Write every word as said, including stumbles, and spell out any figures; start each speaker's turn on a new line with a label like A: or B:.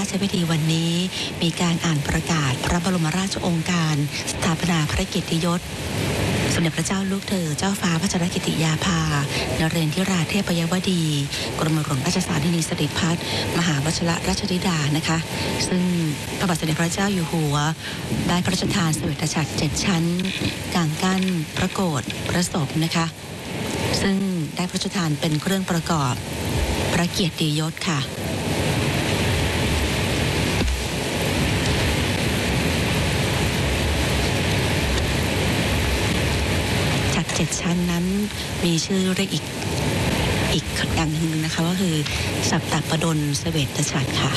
A: ราชพิธีวันนี้มีการอ่านประกาศพระบรมราชโองการสถาปนาพระเกียรติยศสมเด็จพระเจ้าลูกเธอเจ้าฟ้าพัชรกิติยาภานเรนทิราเทพยวดี กรมหลวงราชสานินีสฤษฎิพัฒน์มหาวชิรราชธิดานะคะซึ่งพระบาทสมเด็จพระเจ้าอยู่หัวได้พระราชทานเสวตฉัตรเจ็ดชั้นกางกั้นพระโกฐพระศพนะคะซึ่งได้พระราชทานเป็นเครื่องประกอบพระเกียรติยศค่ะจากเจ็ดชั้นนั้นมีชื่อเรียกอีกอีกอย่างหนึ่งนะคะก็คือสัปตะปดลเสวตฉัตรค่ะ